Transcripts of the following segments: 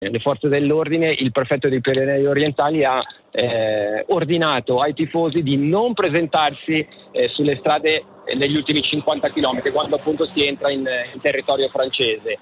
le forze dell'ordine, il prefetto dei Pirenei Orientali ha ordinato ai tifosi di non presentarsi sulle strade negli ultimi 50 km, quando appunto si entra in territorio francese.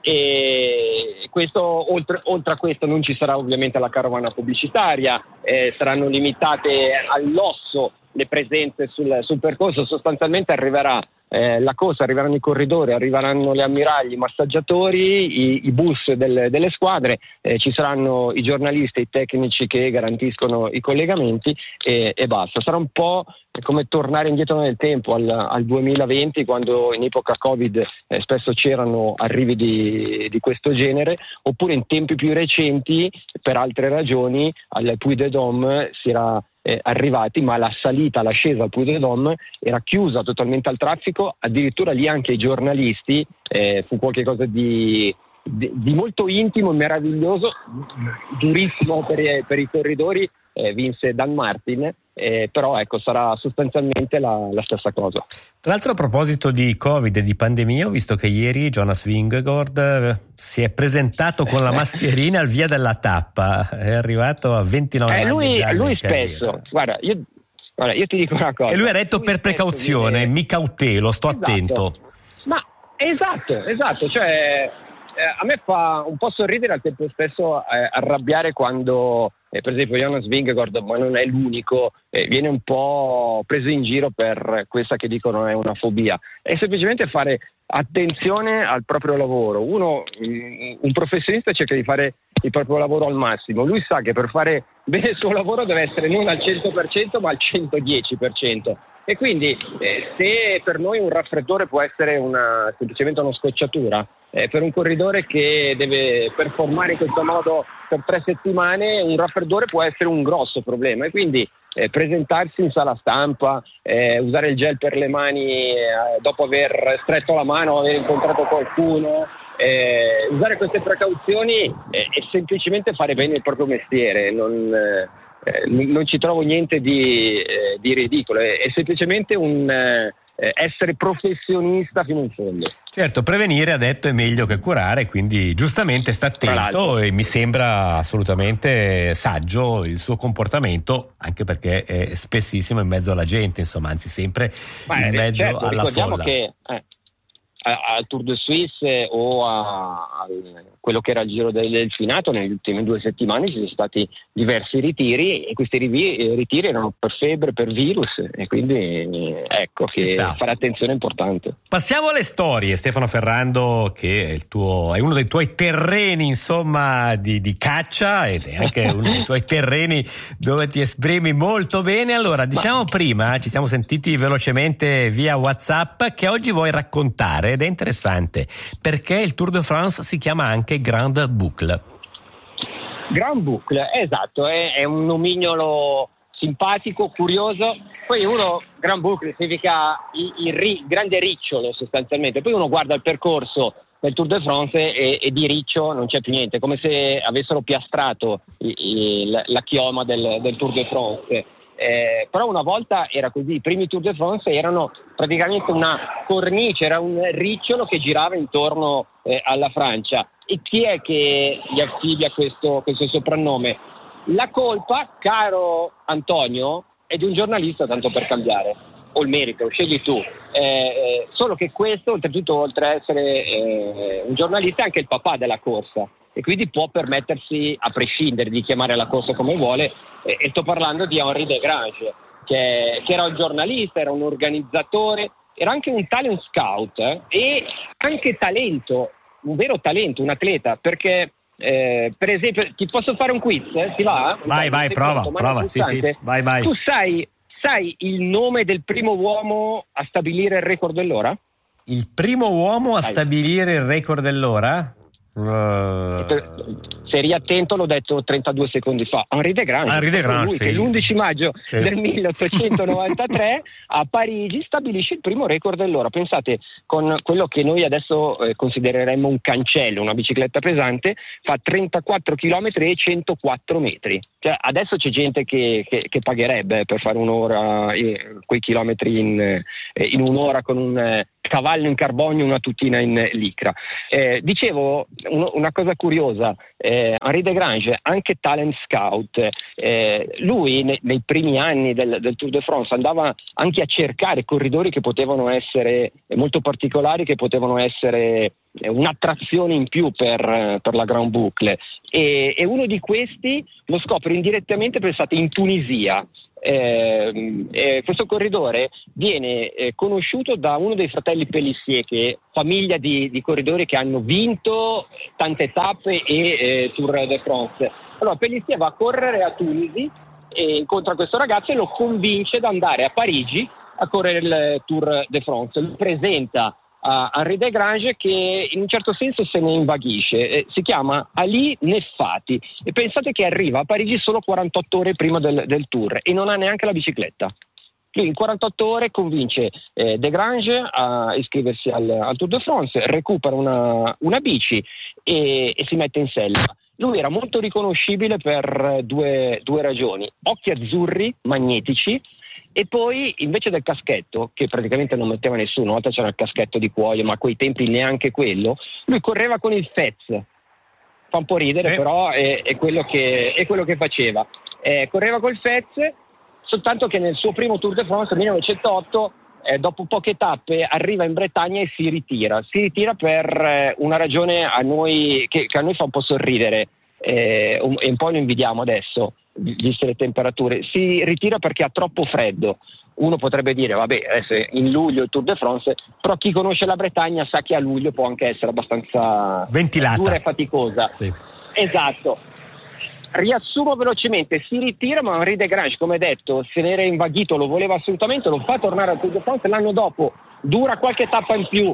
E questo, oltre a questo, non ci sarà ovviamente la carovana pubblicitaria, saranno limitate all'osso le presenze sul percorso. Sostanzialmente arriverà la corsa, arriveranno i corridori, arriveranno gli ammiragli, i massaggiatori, i bus delle squadre, ci saranno i giornalisti, i tecnici che garantiscono i collegamenti e basta. Sarà un po' come tornare indietro nel tempo al 2020, quando in epoca Covid spesso c'erano arrivi di questo genere, oppure in tempi più recenti, per altre ragioni, al Puy de Dôme si era arrivati, ma l'ascesa al Puy de Dôme era chiusa totalmente al traffico, addirittura lì anche i giornalisti, fu qualcosa di molto intimo e meraviglioso, durissimo per i corridori, vinse Dan Martin, però ecco, sarà sostanzialmente la stessa cosa. Tra l'altro, a proposito di Covid e di pandemia, ho visto che ieri Jonas Vingegaard si è presentato con la mascherina al Via della Tappa, è arrivato a 29 anni. Lui spesso, guarda, io ti dico una cosa. E lui ha detto per precauzione, mi cautelo, sto attento. Ma esatto, cioè a me fa un po' sorridere, al tempo stesso arrabbiare quando per esempio Jonas Vingegaard, ma non è l'unico, viene un po' preso in giro per questa che dicono è una fobia. È semplicemente fare attenzione al proprio lavoro. Un professionista cerca di fare il proprio lavoro al massimo. Lui sa che per fare bene il suo lavoro deve essere non al 100% ma al 110%. E quindi se per noi un raffreddore può essere semplicemente una scocciatura, per un corridore che deve performare in questo modo per 3 settimane, un raffreddore può essere un grosso problema. E quindi presentarsi in sala stampa, usare il gel per le mani dopo aver stretto la mano o aver incontrato qualcuno, usare queste precauzioni e semplicemente fare bene il proprio mestiere. Non ci trovo niente di ridicolo, è semplicemente essere professionista fino in fondo. Certo, prevenire, ha detto, è meglio che curare, quindi giustamente sta attento e mi sembra assolutamente saggio il suo comportamento, anche perché è spessissimo in mezzo alla gente, insomma, anzi sempre in mezzo alla folla. Che al Tour de Suisse o a quello che era il Giro del Delfinato, negli ultimi 2 settimane ci sono stati diversi ritiri, e questi ritiri erano per febbre, per virus, e quindi ecco che fare attenzione è importante. Passiamo alle storie. Stefano Ferrando, che è uno dei tuoi terreni, insomma, di caccia, ed è anche uno dei tuoi terreni dove ti esprimi molto bene. Allora, diciamo prima, ci siamo sentiti velocemente via WhatsApp, che oggi vuoi raccontare, ed è interessante perché il Tour de France si chiama anche Grand Boucle. Grand Boucle, esatto, è un nomignolo simpatico, curioso. Poi Grand Boucle significa il grande ricciolo sostanzialmente. Poi uno guarda il percorso del Tour de France e di riccio non c'è più niente, come se avessero piastrato la chioma del Tour de France. Però una volta era così, i primi Tour de France erano praticamente una cornice, era un ricciolo che girava intorno alla Francia. E chi è che gli affidia questo soprannome? La colpa, caro Antonio, è di un giornalista, tanto per cambiare, o il merito, scegli tu. Solo che questo, oltretutto, oltre a essere un giornalista, è anche il papà della corsa, e quindi può permettersi, a prescindere, di chiamare la corsa come vuole. E sto parlando di Henri Desgrange, che era un giornalista, era un organizzatore, era anche un talent scout e anche talento, un vero talento, un atleta, perché per esempio, ti posso fare un quiz? Ti va? Vai, prova, sì, vai. Tu sai il nome del primo uomo a stabilire il record dell'ora? Il primo uomo a stabilire il record dell'ora? Se eri attento, l'ho detto 32 secondi fa. Henri Desgrange, lui, che l'11 maggio del 1893 a Parigi stabilisce il primo record dell'ora. Pensate, con quello che noi adesso considereremmo un cancello, una bicicletta pesante, fa 34 km e 104 metri. Cioè, adesso c'è gente che pagherebbe per fare un'ora quei chilometri in un'ora con un cavallo in carbonio e una tutina in licra. Dicevo una cosa curiosa, Henri Desgrange, anche talent scout, lui nei primi anni del Tour de France andava anche a cercare corridori che potevano essere molto particolari, che potevano essere un'attrazione in più per la Grand Boucle, e uno di questi lo scopre indirettamente, pensate, in Tunisia. Questo corridore viene conosciuto da uno dei fratelli Pélissier, che è famiglia di corridori che hanno vinto tante tappe e Tour de France. Allora Pélissier va a correre a Tunisi e incontra questo ragazzo e lo convince ad andare a Parigi a correre il Tour de France. Lo presenta a Henri Desgrange, che in un certo senso se ne invaghisce. Si chiama Ali Neffati e pensate che arriva a Parigi solo 48 ore prima del Tour e non ha neanche la bicicletta. Lui in 48 ore convince Desgrange a iscriversi al Tour de France, recupera una bici e si mette in sella. Lui era molto riconoscibile per due ragioni: occhi azzurri magnetici, e poi invece del caschetto, che praticamente non metteva nessuno, una volta c'era il caschetto di cuoio, ma a quei tempi neanche quello, lui correva con il Fez. Fa un po' ridere, sì. Però è quello che faceva. Correva col Fez, soltanto che nel suo primo Tour de France 1908, dopo poche tappe, arriva in Bretagna e si ritira per una ragione che a noi fa un po' sorridere, e un po' lo invidiamo adesso, viste le temperature. Si ritira perché ha troppo freddo. Uno potrebbe dire, vabbè, adesso in luglio il Tour de France, però chi conosce la Bretagna sa che a luglio può anche essere abbastanza ventilata, dura e faticosa. Sì. Esatto. Riassumo velocemente: si ritira, ma Henri Desgrange, come detto, se ne era invaghito, lo voleva assolutamente, lo fa tornare al Tour de France. L'anno dopo dura qualche tappa in più,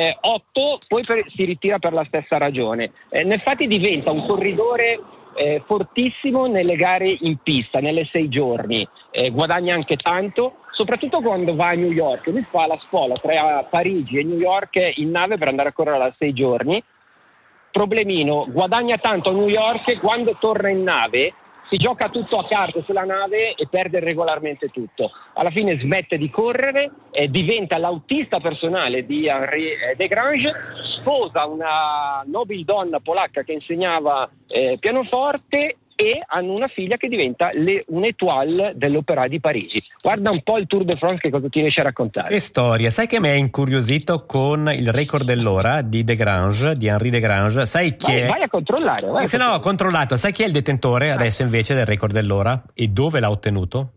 8, poi si ritira per la stessa ragione. Infatti diventa un corridore fortissimo nelle gare in pista, nelle 6 giorni, guadagna anche tanto, soprattutto quando va a New York. Lui fa la spola tra Parigi e New York in nave per andare a correre a 6 giorni. Problemino: guadagna tanto a New York, quando torna in nave si gioca tutto a carte sulla nave e perde regolarmente tutto. Alla fine smette di correre, diventa l'autista personale di Henri Desgrange, sposa una nobile donna polacca che insegnava pianoforte e hanno una figlia che diventa un'étoile dell'Opéra di Parigi. Guarda un po' il Tour de France che cosa ti riesce a raccontare. Che storia! Sai che mi è incuriosito con il record dell'ora di Desgrange, di Henri Desgrange. Sai chi è? Vai a controllare. Se no, ho controllato. Sai chi è il detentore adesso invece del record dell'ora e dove l'ha ottenuto?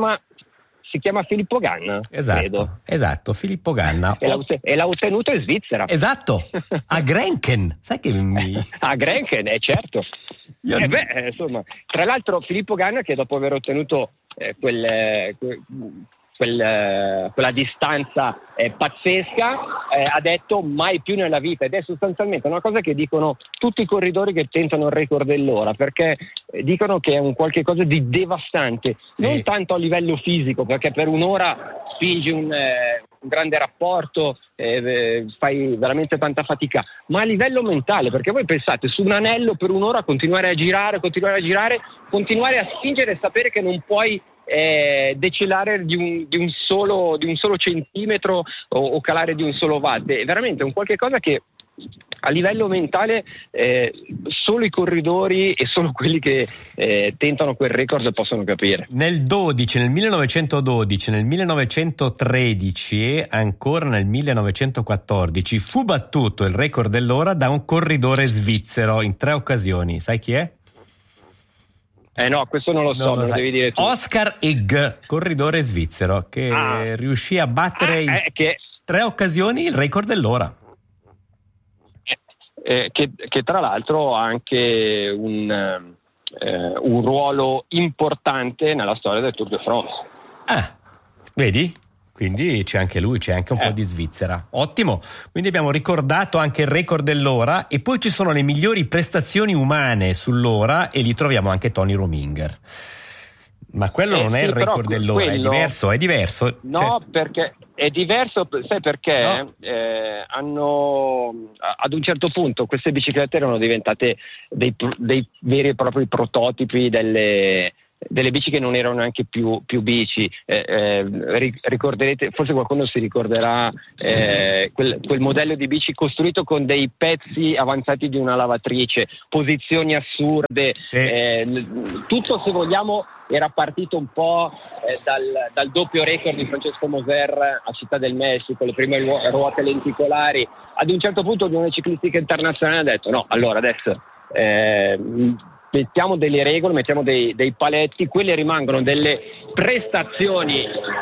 Si chiama Filippo Ganna. Esatto, Filippo Ganna. E l'ha ottenuto in Svizzera. Esatto, a Grenchen. Sai che a Grenchen, certo. Insomma, tra l'altro Filippo Ganna, che dopo aver ottenuto quella distanza pazzesca, ha detto mai più nella vita, ed è sostanzialmente una cosa che dicono tutti i corridori che tentano il record dell'ora, perché dicono che è un qualche cosa di devastante, sì. Non tanto a livello fisico, perché per un'ora spingi un grande rapporto, fai veramente tanta fatica, ma a livello mentale, perché voi pensate, su un anello per un'ora continuare a girare, continuare a spingere e sapere che non puoi decellare di un solo centimetro o calare di un solo watt. È veramente un qualche cosa che a livello mentale solo i corridori e solo quelli che tentano quel record possono capire. Nel 1912, nel 1913 e ancora nel 1914 fu battuto il record dell'ora da un corridore svizzero in 3 occasioni. Sai chi è? No, questo non lo so, me lo devi dire tu. Oscar Egg, corridore svizzero, che riuscì a battere in 3 occasioni il record dell'ora. Che tra l'altro ha anche un ruolo importante nella storia del Tour de France. Vedi? Quindi c'è anche lui, c'è anche un po' di Svizzera. Ottimo, quindi abbiamo ricordato anche il record dell'ora e poi ci sono le migliori prestazioni umane sull'ora e lì troviamo anche Tony Rominger. Ma quello non è il record dell'ora, è diverso. No, certo. Perché è diverso, sai perché? No. Hanno ad un certo punto queste biciclette erano diventate dei veri e propri prototipi delle delle bici che non erano neanche più bici. Ricorderete, forse qualcuno si ricorderà quel modello di bici costruito con dei pezzi avanzati di una lavatrice, posizioni assurde, tutto, se vogliamo, era partito un po' dal doppio record di Francesco Moser a Città del Messico, le prime ruote lenticolari. Ad un certo punto l'Unione Ciclistica Internazionale ha detto no, allora adesso mettiamo delle regole, mettiamo dei paletti, quelle rimangono delle prestazioni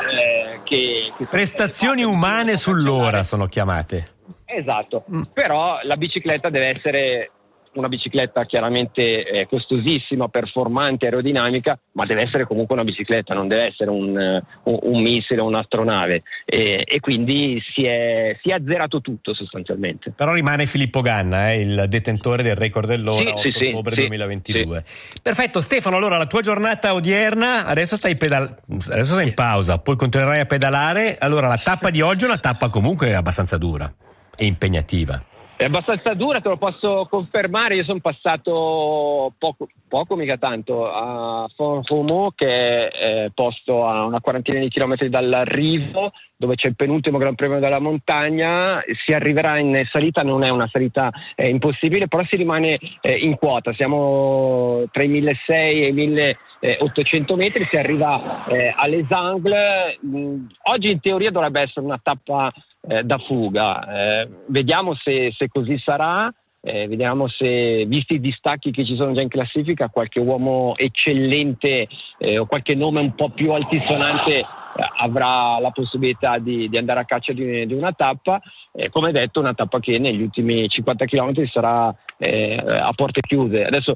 prestazioni umane sull'ora sono chiamate. Esatto, però la bicicletta deve essere una bicicletta chiaramente costosissima, performante, aerodinamica, ma deve essere comunque una bicicletta, non deve essere un missile o un'astronave, e quindi si è azzerato tutto sostanzialmente. Però rimane Filippo Ganna, il detentore del record dell'ora, 8 ottobre 2022. Sì. Perfetto, Stefano, allora la tua giornata odierna, adesso stai in pausa, poi continuerai a pedalare. Allora la tappa di oggi è una tappa comunque abbastanza dura e impegnativa. È abbastanza dura, te lo posso confermare. Io sono passato poco mica tanto, a Font-Romeu, che è posto a una quarantina di chilometri dall'arrivo, dove c'è il penultimo Gran Premio della montagna. Si arriverà in salita, non è una salita impossibile, però si rimane in quota. Siamo tra i 1.600 e i 1.800 metri, si arriva a Les Angles. Oggi in teoria dovrebbe essere una tappa da fuga, vediamo se così sarà, vediamo se, visti i distacchi che ci sono già in classifica, qualche uomo eccellente o qualche nome un po' più altisonante avrà la possibilità di andare a caccia di una tappa, come detto una tappa che negli ultimi 50 km sarà a porte chiuse. Adesso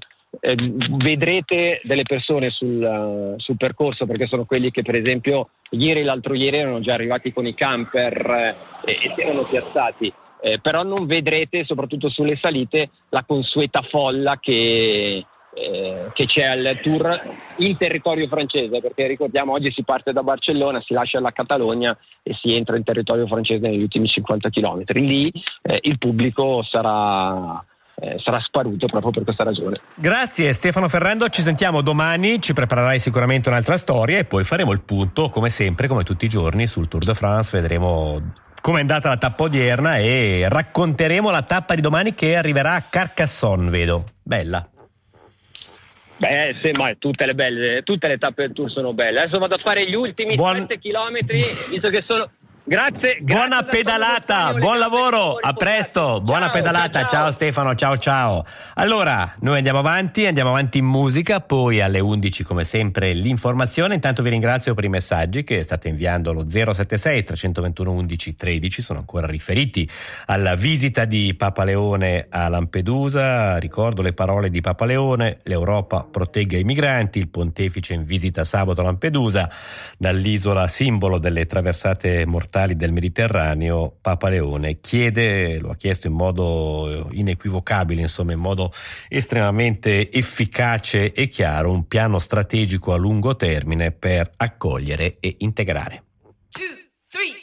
vedrete delle persone sul percorso, perché sono quelli che per esempio ieri e l'altro ieri erano già arrivati con i camper e si erano piazzati, però non vedrete, soprattutto sulle salite, la consueta folla che c'è al Tour in territorio francese, perché ricordiamo oggi si parte da Barcellona, si lascia la Catalogna e si entra in territorio francese negli ultimi 50 km. Lì il pubblico sarà sparuto proprio per questa ragione. Grazie Stefano Ferrando, ci sentiamo domani, ci preparerai sicuramente un'altra storia e poi faremo il punto, come sempre, come tutti i giorni, sul Tour de France. Vedremo come è andata la tappa odierna e racconteremo la tappa di domani che arriverà a Carcassonne, vedo. Bella. Beh, sì, ma tutte le tappe del Tour sono belle. Adesso vado a fare gli ultimi 7 chilometri, visto che sono... Grazie. Buona pedalata, buon lavoro, a presto, buona pedalata, ciao Stefano, ciao. Allora, noi andiamo avanti in musica, poi alle 11 come sempre l'informazione. Intanto vi ringrazio per i messaggi che state inviando allo 076 321 11 13, sono ancora riferiti alla visita di Papa Leone a Lampedusa. Ricordo le parole di Papa Leone: l'Europa protegga i migranti, il pontefice in visita sabato a Lampedusa, dall'isola simbolo delle traversate mortali del Mediterraneo. Papa Leone lo ha chiesto in modo inequivocabile, insomma in modo estremamente efficace e chiaro, un piano strategico a lungo termine per accogliere e integrare. 2, 3